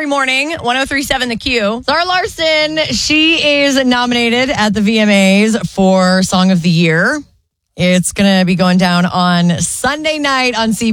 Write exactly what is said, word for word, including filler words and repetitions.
morning. one oh three point seven The Q. Zara Larsson, she is nominated at the V M As for Song of the Year. It's going to be going down on Sunday night on C B S.